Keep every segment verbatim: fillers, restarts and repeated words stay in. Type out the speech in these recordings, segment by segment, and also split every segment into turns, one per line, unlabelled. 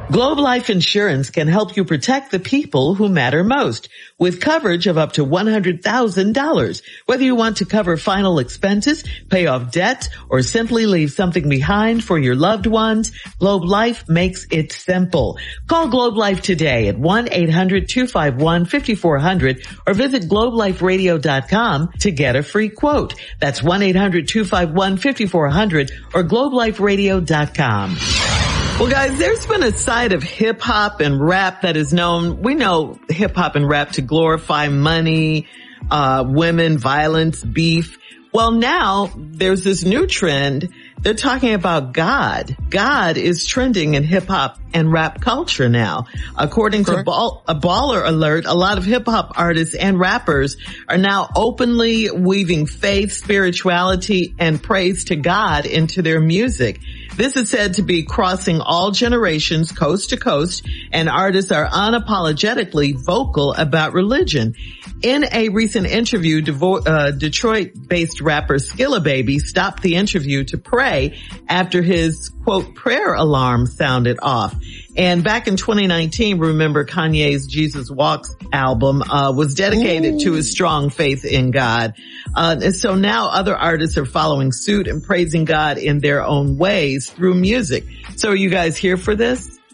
Globe Life Insurance can help you protect the people who matter most with coverage of up to one hundred thousand dollars. Whether you want to cover final expenses, pay off debt, or simply leave something behind for your loved ones, Globe Life makes it simple. Call Globe Life today at one eight hundred two five one five four zero zero or visit globe life radio dot com to get a free quote. That's one eight hundred two five one five four zero zero or globe life radio dot com. Well, guys, there's been a side of hip-hop and rap that is known. We know hip-hop and rap to glorify money, uh, women, violence, beef. Well, now there's this new trend. They're talking about God. God is trending in hip-hop and rap culture now. According to Ball, a Baller Alert, a lot of hip-hop artists and rappers are now openly weaving faith, spirituality, and praise to God into their music. This is said to be crossing all generations, coast to coast, and artists are unapologetically vocal about religion. In a recent interview, Devo- uh, Detroit-based rapper Skilla Baby stopped the interview to pray after his, quote, prayer alarm sounded off. And back in twenty nineteen, remember Kanye's Jesus Walks album uh was dedicated Ooh. to his strong faith in God. Uh, and so now other artists are following suit and praising God in their own ways through music. So are you guys here for this? Is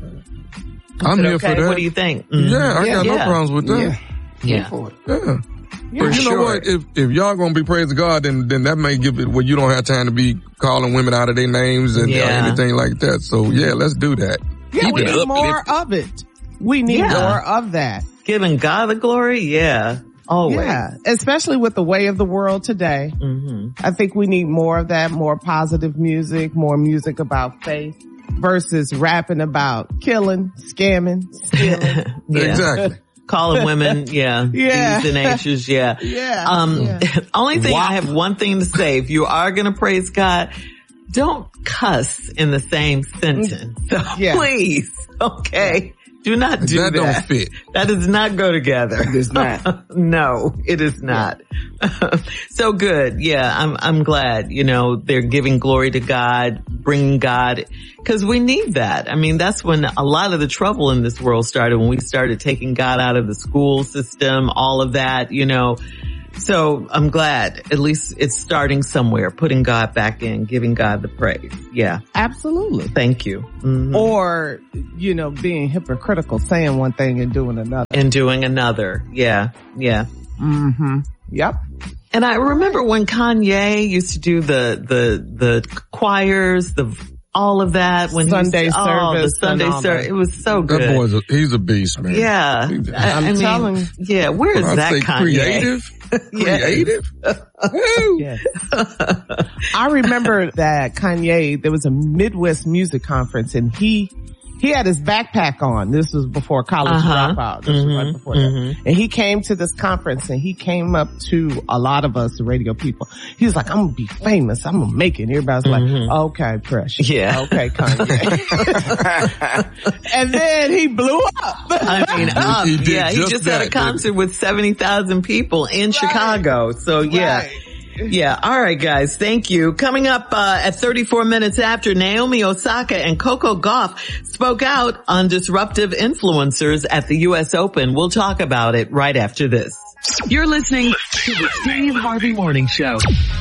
I'm here
okay?
for that.
What do you think? Mm-hmm.
Yeah, I
yeah,
got
yeah.
no problems with that.
Yeah.
Yeah.
For it.
Yeah.
Yeah,
But you
sure.
know what? If if y'all gonna be praising God, then then that may give it where you don't have time to be calling women out of their names and
Yeah.
uh, anything like that. So yeah, let's do that.
Yeah,
Keep
we
it
need
up,
more
lift.
of it. We need
Yeah.
more of that.
Giving God the glory? Yeah. Always.
Yeah, especially with the way of the world today.
Mm-hmm.
I think we need more of that, more positive music, more music about faith versus rapping about killing, scamming, stealing.
Yeah.
Exactly.
Calling women, yeah,
Yeah.
D's and H's, yeah.
Yeah.
Um,
Yeah.
only thing,
Wop.
I have one thing to say. If you are going to praise God, don't cuss in the same sentence. So
Yeah.
please, okay, do not do that.
That don't fit.
That does not go together.
It does not.
No, it is not. So good. Yeah, I'm, I'm glad, you know, they're giving glory to God, bringing God, cause we need that. I mean, that's when a lot of the trouble in this world started, when we started taking God out of the school system, all of that, you know. So I'm glad at least it's starting somewhere, putting God back in, giving God the praise. Yeah.
Absolutely.
Thank you. Mm-hmm.
Or, you know, being hypocritical, saying one thing and doing another.
And doing another. Yeah. Yeah.
Mm-hmm. Yep.
And I remember when Kanye used to do the, the, the choirs, the, all of that when
Sunday
he used to, oh, the
service
Sunday
and all
service.
that.
It was so good.
That boy's a, he's a beast, man.
Yeah.
He's a-
I,
I'm
I mean,
telling you.
yeah, where is
When I
that
say
Kanye?
creative, creative. Woo.
Yes. I remember that Kanye, there was a Midwest music conference and he, he had his backpack on. This was before College
Uh-huh.
Dropout. This
Mhm,
was right before
mhm.
that. And he came to this conference and he came up to a lot of us, the radio people. He was like, I'm going to be famous. I'm going to make it. And everybody's
Mhm.
like, okay, Precious.
Yeah.
Okay, Kanye. And then he blew up.
I mean, up.
He did
yeah, he
just
just had a
that, didn't
concert with seventy thousand people in Chicago. So yeah.
Right.
Yeah. All right, guys. Thank you. Coming up uh, at thirty-four minutes after, Naomi Osaka and Coco Gauff spoke out on disruptive influencers at the U S Open. We'll talk about it right after this.
You're listening to the Steve Harvey Morning Show.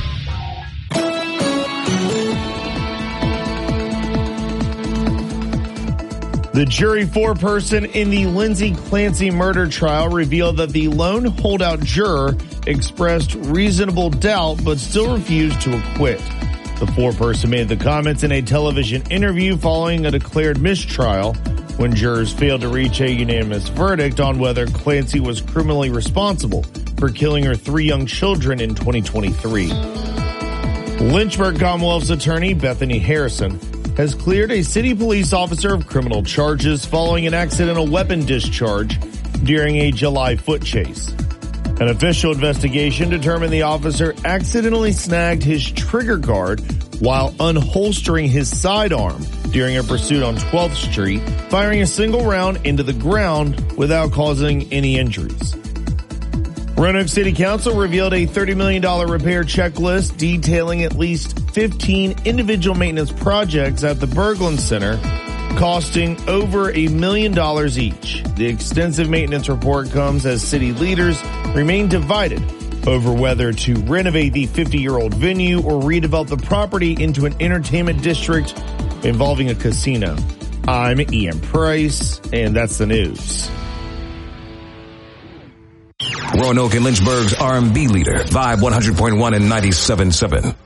The jury foreperson in the Lindsay Clancy murder trial revealed that the lone holdout juror expressed reasonable doubt but still refused to acquit. The foreperson made the comments in a television interview following a declared mistrial when jurors failed to reach a unanimous verdict on whether Clancy was criminally responsible for killing her three young children in twenty twenty-three. Lynchburg Commonwealth's attorney, Bethany Harrison, has cleared a city police officer of criminal charges following an accidental weapon discharge during a July foot chase. An official investigation determined the officer accidentally snagged his trigger guard while unholstering his sidearm during a pursuit on twelfth street, firing a single round into the ground without causing any injuries. Roanoke City Council revealed a thirty million dollars repair checklist detailing at least fifteen individual maintenance projects at the Berglund Center costing over a million dollars each. The extensive maintenance report comes as city leaders remain divided over whether to renovate the fifty-year-old venue or redevelop the property into an entertainment district involving a casino. I'm Ian Price, and that's the news.
Roanoke and Lynchburg's R and B leader, Vibe one hundred point one and ninety-seven point seven.